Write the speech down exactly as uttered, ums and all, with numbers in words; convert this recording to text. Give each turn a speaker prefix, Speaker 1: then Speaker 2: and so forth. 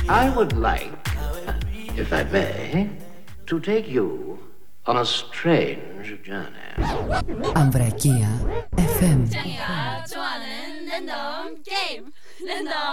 Speaker 1: I would like, if I may, to take you on a strange journey.
Speaker 2: Αμβρακία εφ εμ.
Speaker 3: 这里啊，좋아하는 랜덤 게임 랜덤